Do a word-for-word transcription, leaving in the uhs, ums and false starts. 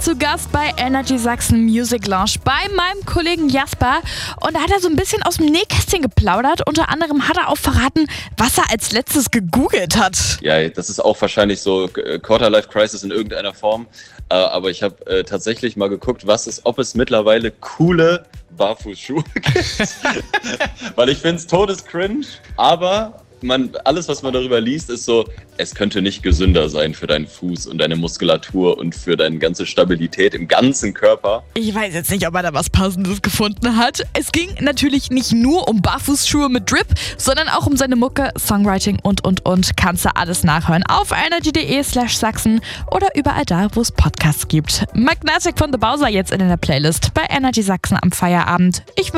zu Gast bei Energy Sachsen Music Lounge bei meinem Kollegen Jasper. Und da hat er so ein bisschen aus dem Nähkästchen geplaudert. Unter anderem hat er auch verraten, was er als letztes gegoogelt hat. Ja, das ist auch wahrscheinlich so Quarter-Life-Crisis in irgendeiner Form. Äh, aber ich habe äh, tatsächlich mal geguckt, was ist, ob es mittlerweile coole Barfußschuhe gibt. Weil ich finde es todescringe, aber man, alles, was man darüber liest, ist so, es könnte nicht gesünder sein für deinen Fuß und deine Muskulatur und für deine ganze Stabilität im ganzen Körper. Ich weiß jetzt nicht, ob er da was Passendes gefunden hat. Es ging natürlich nicht nur um Barfußschuhe mit Drip, sondern auch um seine Mucke, Songwriting und, und, und. Kannst du alles nachhören auf energy.de slash Sachsen oder überall da, wo es Podcasts gibt. Magnetic von The Bowser jetzt in der Playlist bei Energy Sachsen am Feierabend. Ich